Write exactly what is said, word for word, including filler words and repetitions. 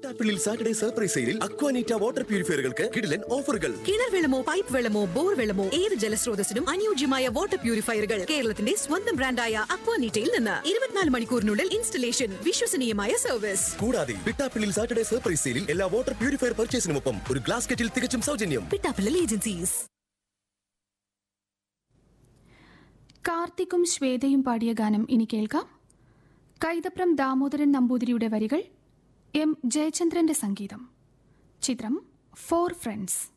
വിട്ടാപ്പിള്ളിൽ Saturday surprise സെയിലിൽ Aquaneeta water പ്യൂരിഫയറുകൾക്ക് കിടിലൻ ഓഫറുകൾ. കിണർ വെള്ളമോ പൈപ്പ് വെള്ളമോ ബോർ വെള്ളമോ ഏത് ജലസ്രോതസ്സിനും അനുയോജ്യമായ വാട്ടർ പ്യൂരിഫയറുകൾ കേരളത്തിന്റെ സ്വന്തം ബ്രാൻഡായ അക്വാനീറ്റയിൽ നിന്ന് ഇരുപത്തിനാല് മണിക്കൂറിനുള്ളിൽ ഇൻസ്റ്റലേഷൻ, വിശ്വസനീയമായ സർവീസ്. കൂടാതെ വിട്ടാപ്പിള്ളിൽ സാറ്റർഡേ സർപ്രൈസ് സെയിലിൽ എല്ലാ വാട്ടർ പ്യൂരിഫയർ പർച്ചേസിനുമൊപ്പം ഒരു ഗ്ലാസ് കെറ്റിൽ തികച്ചും സൗജന്യം. വിട്ടാപ്പിള്ളൽ ഏജൻസീസ്. കാർത്തിക്കും ശ്വേതയും പാടിയ ഗാനം ഇനി കേൾക്കാം. കൈതപ്രം ദാമോദരൻ നമ്പൂതിരിയുടെ വരികൾ, എം ജയചന്ദ്രന്റെ സംഗീതം. ചിത്രം ഫോർ ഫ്രണ്ട്സ്.